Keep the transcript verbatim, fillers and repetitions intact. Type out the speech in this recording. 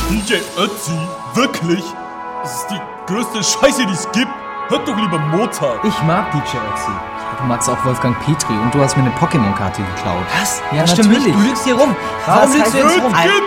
D J Ötzi? Wirklich? Das ist die größte Scheiße, die es gibt. Hört doch lieber Mozart. Ich mag D J Ötzi. Du magst auch Wolfgang Petri und du hast mir eine Pokémon-Karte geklaut. Was? Ja, das stimmt natürlich. nicht. Du lügst hier rum. Warum Was lügst du heißt jetzt rum? Gib